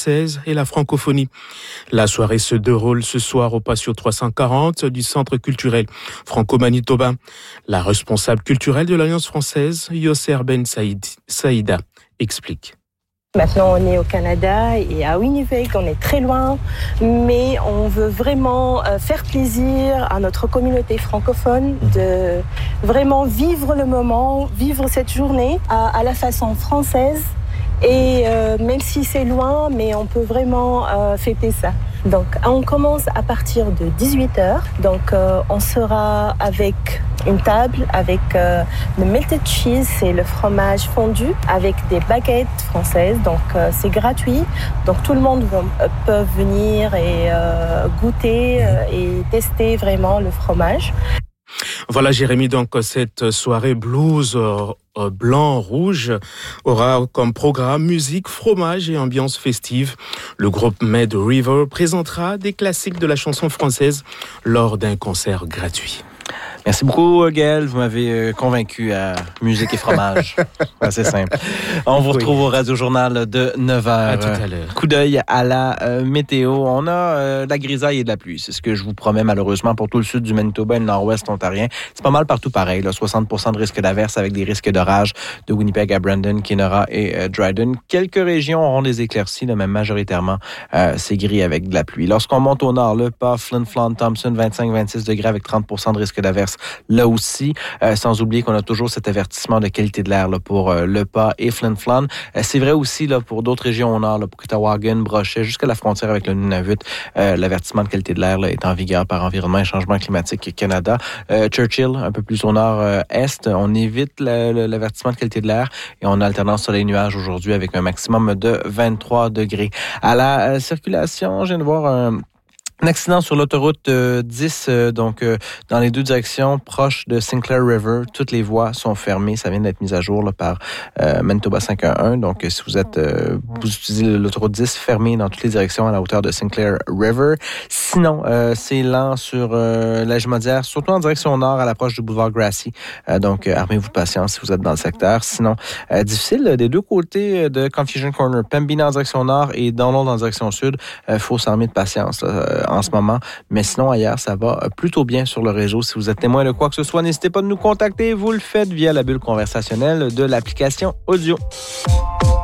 française et la francophonie. La soirée se déroule ce soir au patio 340 du Centre culturel franco-manitobain. La responsable culturelle de l'Alliance française, Yosser Ben Saïda, explique. Maintenant, on est au Canada et à Winnipeg, on est très loin, mais on veut vraiment faire plaisir à notre communauté francophone de vraiment vivre le moment, vivre cette journée à la façon française. Et même si c'est loin, mais on peut vraiment fêter ça. Donc, on commence à partir de 18h. Donc, on sera avec une table avec le melted cheese, c'est le fromage fondu, avec des baguettes françaises. Donc, c'est gratuit. Donc, tout le monde peut venir et goûter et tester vraiment le fromage. Voilà, Jérémy, donc cette soirée blues blanc-rouge aura comme programme musique, fromage et ambiance festive. Le groupe Mad River présentera des classiques de la chanson française lors d'un concert gratuit. Merci beaucoup, Gaël. Vous m'avez convaincu à musique et fromage. C'est simple. On vous retrouve au Radio-Journal de 9h. À tout à l'heure. Coup d'œil à la météo. On a de la grisaille et de la pluie. C'est ce que je vous promets, malheureusement, pour tout le sud du Manitoba et le nord-ouest ontarien. C'est pas mal partout pareil. Là, 60% de risque d'averse avec des risques d'orage de Winnipeg à Brandon, Kenora et Dryden. Quelques régions auront des éclaircies, là, mais majoritairement, c'est gris avec de la pluie. Lorsqu'on monte au nord, le Pas, Flin Flon, Thompson, 25-26 degrés avec 30% de risque d'averse. Là aussi, sans oublier qu'on a toujours cet avertissement de qualité de l'air là, pour Le Pas et Flin Flon. C'est vrai aussi là, pour d'autres régions au nord, là, pour Kitawagan, Brochet, jusqu'à la frontière avec le Nunavut, l'avertissement de qualité de l'air là, est en vigueur par Environnement et Changement climatique Canada. Churchill, un peu plus au nord-est, on évite l'avertissement de qualité de l'air et on a alternance soleil-nuage aujourd'hui avec un maximum de 23 degrés. À la circulation, je viens de voir un accident sur l'autoroute 10, dans les deux directions, proche de Sinclair River. Toutes les voies sont fermées. Ça vient d'être mis à jour là, par Manitoba 511. Donc, si vous utilisez l'autoroute 10, fermée dans toutes les directions à la hauteur de Sinclair River. Sinon, c'est lent sur la Jumadière, surtout en direction nord, à l'approche du boulevard Grassy. Donc, armez-vous de patience si vous êtes dans le secteur. Sinon, difficile des deux côtés de Confusion Corner. Pembina en direction nord et Donald en direction sud. Faut s'armer de patience là, en ce moment. Mais sinon, ailleurs, ça va plutôt bien sur le réseau. Si vous êtes témoin de quoi que ce soit, n'hésitez pas de nous contacter. Vous le faites via la bulle conversationnelle de l'application audio.